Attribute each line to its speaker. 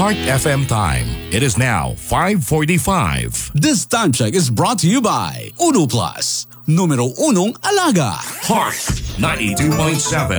Speaker 1: Heart FM time. It is now 5:45.
Speaker 2: This time check is brought to you by Uno Plus. Numero unong alaga.
Speaker 1: Heart 92.7.